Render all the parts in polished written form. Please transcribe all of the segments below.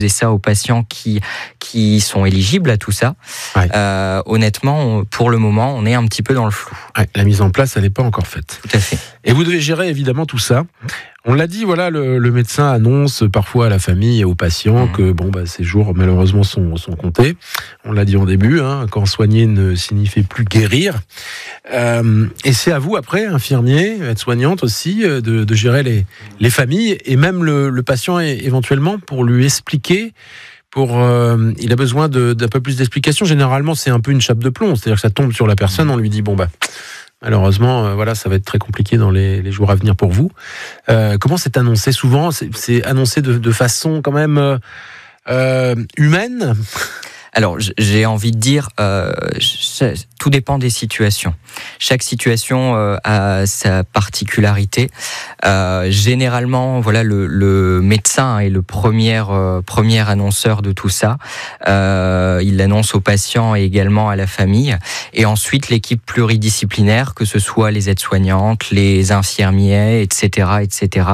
Et ça aux patients qui sont éligibles à tout ça. Ouais. Honnêtement, pour le moment, on est un petit peu dans le flou. Ouais, la mise en place, elle n'est pas encore faite. Tout à fait. Et vous devez gérer évidemment tout ça. On l'a dit, voilà, le médecin annonce parfois à la famille et aux patients que ces jours malheureusement sont comptés. On l'a dit en début, quand soigner ne signifie plus guérir. Et c'est à vous après, infirmier, aide-soignante aussi, de gérer les familles et même le patient éventuellement pour lui expliquer. Il a besoin d'un peu plus d'explications. Généralement, c'est un peu une chape de plomb, c'est-à-dire que ça tombe sur la personne. On lui dit malheureusement, ça va être très compliqué dans les jours à venir pour vous. Comment c'est annoncé souvent ? C'est annoncé de façon quand même humaine. Alors, j'ai envie de dire, tout dépend des situations. Chaque situation a sa particularité. Généralement, voilà, le médecin est le premier annonceur de tout ça. Il l'annonce aux patients et également à la famille. Et ensuite, l'équipe pluridisciplinaire, que ce soit les aides-soignantes, les infirmiers, etc.,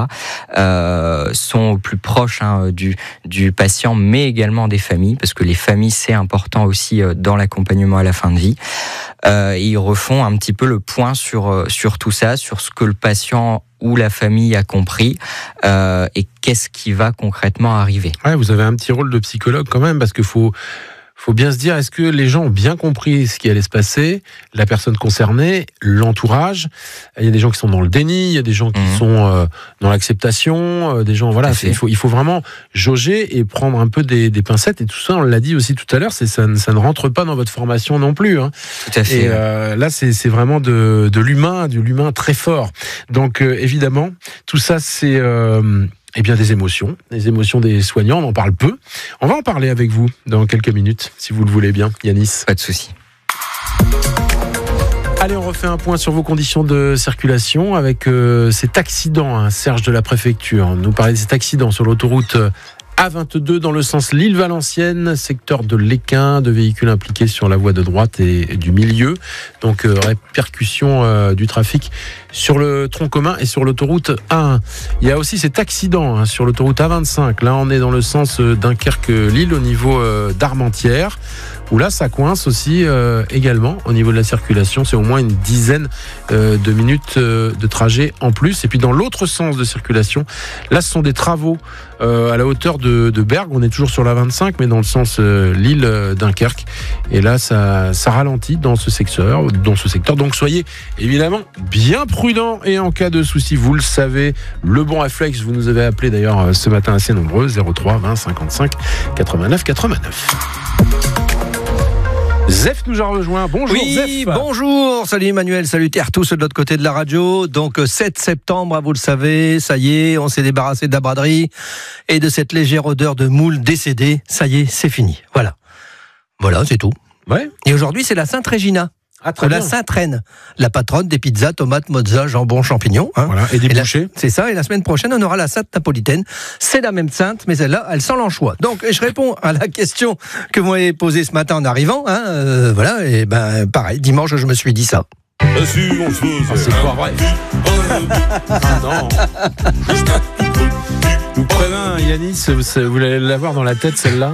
sont au plus proche du patient, mais également des familles, parce que les familles, c'est important aussi dans l'accompagnement à la fin de vie. Et ils refont un petit peu le point sur tout ça, sur ce que le patient ou la famille a compris et qu'est-ce qui va concrètement arriver. Ouais, vous avez un petit rôle de psychologue quand même, parce qu'il faut bien se dire, est-ce que les gens ont bien compris ce qui allait se passer, la personne concernée, l'entourage. Il y a des gens qui sont dans le déni, il y a des gens qui sont dans l'acceptation, des gens, voilà, il faut vraiment jauger et prendre un peu des pincettes, et tout ça, on l'a dit aussi tout à l'heure, ça ne rentre pas dans votre formation non plus. Tout à fait. Et là, c'est vraiment de l'humain très fort. Donc, évidemment, tout ça, c'est... des émotions des soignants, on en parle peu. On va en parler avec vous dans quelques minutes, si vous le voulez bien, Yanis. Pas de souci. Allez, on refait un point sur vos conditions de circulation avec cet accident, Serge de la préfecture. Nous parlait de cet accident sur l'autoroute A22 dans le sens Lille-Valenciennes, secteur de l'Équin, de véhicules impliqués sur la voie de droite et du milieu. Donc répercussion du trafic sur le tronc commun et sur l'autoroute A1. Il y a aussi cet accident sur l'autoroute A25. Là, on est dans le sens Dunkerque-Lille au niveau d'Armentières, où là, ça coince aussi également au niveau de la circulation. C'est au moins une dizaine de minutes de trajet en plus. Et puis dans l'autre sens de circulation, là, ce sont des travaux à la hauteur de Bergues. On est toujours sur la 25, mais dans le sens Lille-Dunkerque. Et là, ça ralentit dans ce secteur. Donc soyez évidemment bien prudents. Et en cas de souci, vous le savez, le bon réflexe, vous nous avez appelé d'ailleurs ce matin assez nombreux, 03 20 55 89 89. Zef nous a rejoint. Bonjour, oui, Zef. Bonjour, salut Emmanuel, salutaires tous de l'autre côté de la radio. Donc 7 septembre, vous le savez, ça y est, on s'est débarrassé de la braderie et de cette légère odeur de moule décédée. Ça y est, c'est fini. Voilà, c'est tout. Ouais. Et aujourd'hui, c'est la Sainte Régina. La Sainte Reine, la patronne des pizzas, tomates, mozza, jambon, champignons. Voilà, et des bouchées. C'est ça, et la semaine prochaine, on aura la Sainte Napolitaine. C'est la même sainte, mais celle-là, elle sent l'anchois. Donc, je réponds à la question que vous m'avez posée ce matin en arrivant. Et pareil, dimanche, je me suis dit ça. C'est pas vrai. Non. Je vous préviens, Yanis, vous allez l'avoir dans la tête, celle-là.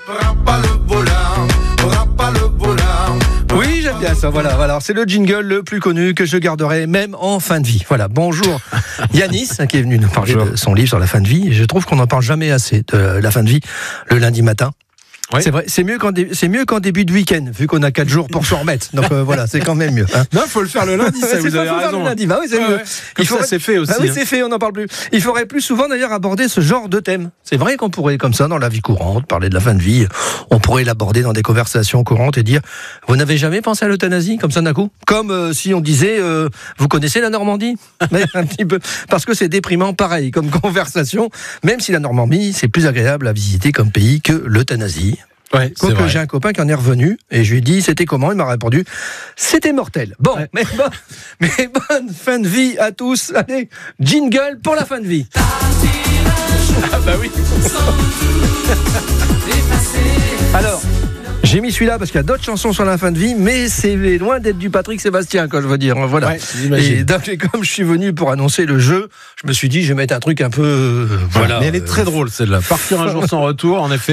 Oui, j'aime bien ça, voilà. Alors, c'est le jingle le plus connu que je garderai même en fin de vie. Voilà, bonjour Yanis, qui est venu nous parler de son livre sur la fin de vie. Et je trouve qu'on n'en parle jamais assez de la fin de vie le lundi matin. Ouais. C'est vrai, c'est mieux qu'en début de week-end, vu qu'on a 4 jours pour s'en remettre. Donc voilà, c'est quand même mieux. Non, il faut le faire le lundi, ça, vous avez raison. Le lundi. Oui, c'est mieux. Comme ça, c'est fait aussi. Oui, c'est fait, on n'en parle plus. Il faudrait plus souvent d'ailleurs aborder ce genre de thème. C'est vrai qu'on pourrait, comme ça, dans la vie courante, parler de la fin de vie. On pourrait l'aborder dans des conversations courantes et dire, vous n'avez jamais pensé à l'euthanasie, comme ça d'un coup ? Comme si on disait, vous connaissez la Normandie ? Mais un petit peu. Parce que c'est déprimant, pareil, comme conversation. Même si la Normandie, c'est plus agréable à visiter comme pays que l'euthanasie. Ouais, quoique j'ai un copain qui en est revenu et je lui ai dit c'était comment, il m'a répondu c'était mortel. Bon, ouais. mais bonne fin de vie à tous. Allez, jingle pour la fin de vie. Ah bah oui. Alors, J'ai mis celui-là parce qu'il y a d'autres chansons sur la fin de vie, mais c'est loin d'être du Patrick Sébastien, quand je veux dire. Voilà. Ouais, j'imagine. Et donc, comme je suis venu pour annoncer le jeu, je me suis dit, je vais mettre un truc un peu. Voilà. Mais elle est très drôle, celle-là. Partir un jour sans retour, en effet.